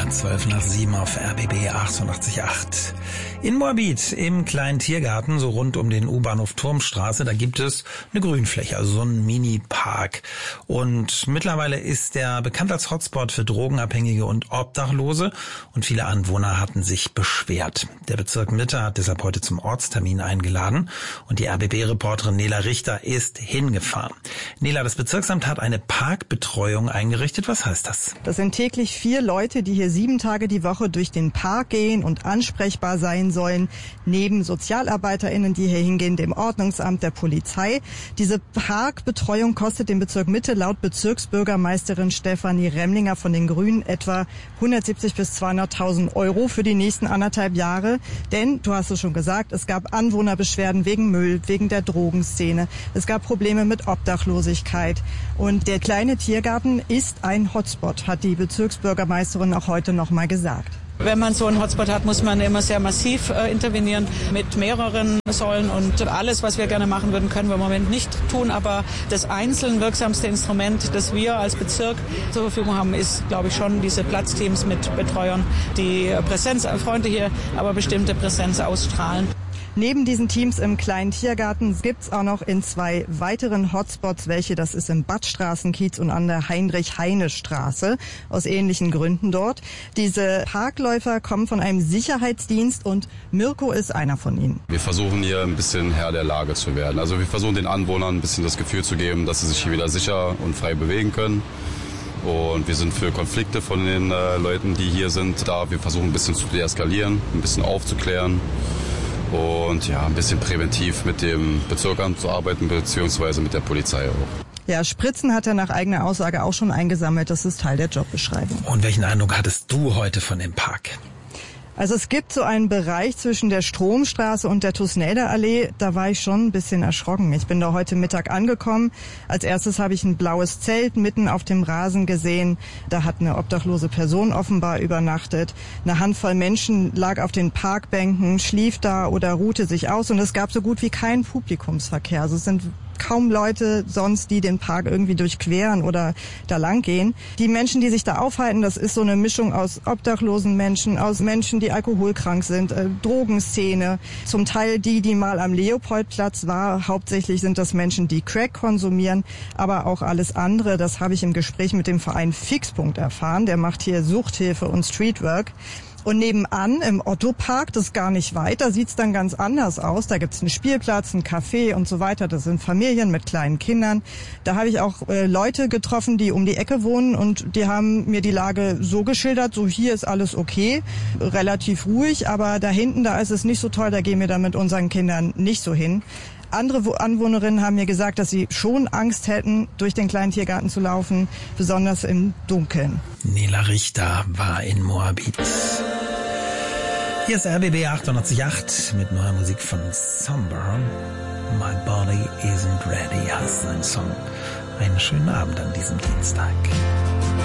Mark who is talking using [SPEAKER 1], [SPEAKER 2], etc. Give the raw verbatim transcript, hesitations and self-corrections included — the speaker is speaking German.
[SPEAKER 1] zwölf nach sieben auf R B B achtundachtzig Komma acht. In Moabit, im kleinen Tiergarten, so rund um den U-Bahnhof Turmstraße, da gibt es eine Grünfläche, also so ein Mini-Park. Und mittlerweile ist der bekannt als Hotspot für Drogenabhängige und Obdachlose. Und viele Anwohner hatten sich beschwert. Der Bezirk Mitte hat deshalb heute zum Ortstermin eingeladen. Und die R B B-Reporterin Nela Richter ist hingefahren. Nela, das Bezirksamt hat eine Parkbetreuung eingerichtet. Was heißt das?
[SPEAKER 2] Das sind täglich vier Leute, die hier sieben Tage die Woche durch den Park gehen und ansprechbar sein sollen, neben SozialarbeiterInnen, die hier hingehen, dem Ordnungsamt, der Polizei. Diese Parkbetreuung kostet dem Bezirk Mitte laut Bezirksbürgermeisterin Stefanie Remlinger von den Grünen etwa hundertsiebzig bis zweihunderttausend Euro für die nächsten anderthalb Jahre. Denn, du hast es schon gesagt, es gab Anwohnerbeschwerden wegen Müll, wegen der Drogenszene. Es gab Probleme mit Obdachlosigkeit. Und der kleine Tiergarten ist ein Hotspot, hat die Bezirksbürgermeisterin auch heute noch mal gesagt.
[SPEAKER 3] Wenn man so einen Hotspot hat, muss man immer sehr massiv äh, intervenieren mit mehreren Säulen. Und alles, was wir gerne machen würden, können wir im Moment nicht tun. Aber das einzeln wirksamste Instrument, das wir als Bezirk zur Verfügung haben, ist, glaube ich, schon diese Platzteams mit Betreuern, die präsenzfreundliche, aber bestimmte Präsenz ausstrahlen.
[SPEAKER 2] Neben diesen Teams im kleinen Tiergarten gibt's auch noch in zwei weiteren Hotspots welche. Das ist im Badstraßenkiez und an der Heinrich-Heine-Straße, aus ähnlichen Gründen dort. Diese Parkläufer kommen von einem Sicherheitsdienst und Mirko ist einer von ihnen.
[SPEAKER 4] Wir versuchen hier ein bisschen Herr der Lage zu werden. Also wir versuchen den Anwohnern ein bisschen das Gefühl zu geben, dass sie sich hier wieder sicher und frei bewegen können. Und wir sind für Konflikte von den äh, Leuten, die hier sind, da. Wir versuchen ein bisschen zu deeskalieren, ein bisschen aufzuklären. Und ja, ein bisschen präventiv mit dem Bezirkamt zu arbeiten, beziehungsweise mit der Polizei auch.
[SPEAKER 2] Ja, Spritzen hat er nach eigener Aussage auch schon eingesammelt. Das ist Teil der Jobbeschreibung.
[SPEAKER 1] Und welchen Eindruck hattest du heute von dem Park?
[SPEAKER 2] Also es gibt so einen Bereich zwischen der Stromstraße und der Tusnelder Allee, da war ich schon ein bisschen erschrocken. Ich bin da heute Mittag angekommen. Als erstes habe ich ein blaues Zelt mitten auf dem Rasen gesehen. Da hat eine obdachlose Person offenbar übernachtet. Eine Handvoll Menschen lag auf den Parkbänken, schlief da oder ruhte sich aus und es gab so gut wie keinen Publikumsverkehr. Also es sind kaum Leute sonst, die den Park irgendwie durchqueren oder da lang gehen. Die Menschen, die sich da aufhalten, das ist so eine Mischung aus obdachlosen Menschen, aus Menschen, die alkoholkrank sind, äh, Drogenszene. Zum Teil die, die mal am Leopoldplatz war. Hauptsächlich sind das Menschen, die Crack konsumieren, aber auch alles andere. Das habe ich im Gespräch mit dem Verein Fixpunkt erfahren. Der macht hier Suchthilfe und Streetwork. Und nebenan im Otto-Park, das ist gar nicht weit, da sieht's dann ganz anders aus. Da gibt's einen Spielplatz, einen Café und so weiter. Das sind Familien mit kleinen Kindern. Da habe ich auch äh, Leute getroffen, die um die Ecke wohnen und die haben mir die Lage so geschildert, so hier ist alles okay, relativ ruhig, aber da hinten, da ist es nicht so toll, da gehen wir dann mit unseren Kindern nicht so hin. Andere Anwohnerinnen haben mir gesagt, dass sie schon Angst hätten, durch den kleinen Tiergarten zu laufen, besonders im Dunkeln.
[SPEAKER 1] Nela Richter war in Moabit. Hier ist R B B achtundachtzig Komma acht mit neuer Musik von Somber. My Body Isn't Ready heißt sein Song. Einen schönen Abend an diesem Dienstag.